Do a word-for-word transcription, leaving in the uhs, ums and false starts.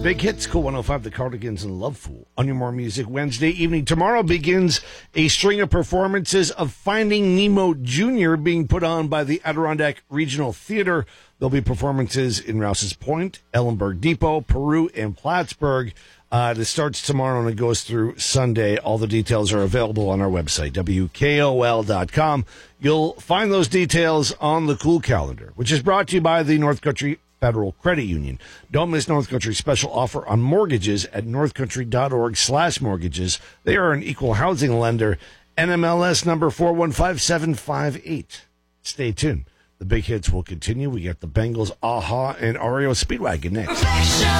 Big hits, Cool one oh five, The Cardigans and Love Fool. On your More Music Wednesday evening. Tomorrow begins a string of performances of Finding Nemo Junior being put on by the Adirondack Regional Theater. There'll be performances in Rouse's Point, Ellenberg Depot, Peru, and Plattsburgh. Uh, this starts tomorrow and it goes through Sunday. All the details are available on our website, W K O L dot com. You'll find those details on the Cool Calendar, which is brought to you by the North Country Federal Credit Union. Don't miss North Country's special offer on mortgages at northcountry.org slash mortgages. They are an equal housing lender. N M L S number four one five seven five eight. Stay tuned. The big hits will continue. We got the Bengals, Aha, and R E O Speedwagon next.